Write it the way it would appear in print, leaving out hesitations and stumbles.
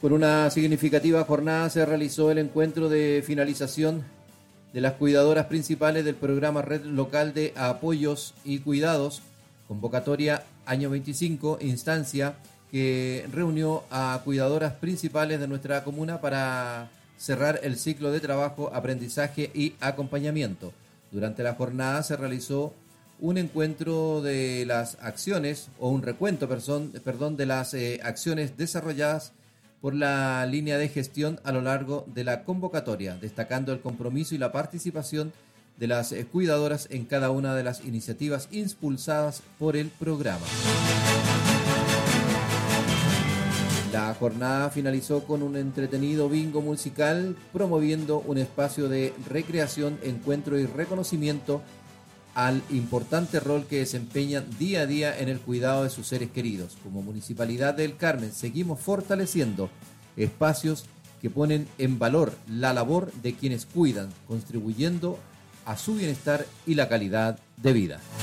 Con una significativa jornada se realizó el encuentro de finalización de las cuidadoras principales del programa Red Local de Apoyos y Cuidados, convocatoria año 25, instancia que reunió a cuidadoras principales de nuestra comuna para cerrar el ciclo de trabajo, aprendizaje y acompañamiento. Durante la jornada se realizó un encuentro de las acciones, o un recuento, de las acciones desarrolladas por la línea de gestión a lo largo de la convocatoria, destacando el compromiso y la participación de las cuidadoras en cada una de las iniciativas impulsadas por el programa. La jornada finalizó con un entretenido bingo musical, promoviendo un espacio de recreación, encuentro y reconocimiento al importante rol que desempeñan día a día en el cuidado de sus seres queridos. Como Municipalidad del Carmen seguimos fortaleciendo espacios que ponen en valor la labor de quienes cuidan, contribuyendo a su bienestar y la calidad de vida.